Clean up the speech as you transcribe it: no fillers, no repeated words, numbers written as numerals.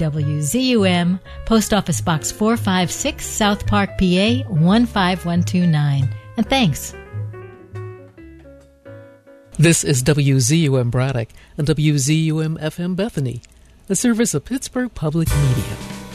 WZUM, Post Office Box 456, South Park, PA 15129. And thanks. This is WZUM Braddock and WZUM FM Bethany, a service of Pittsburgh Public Media.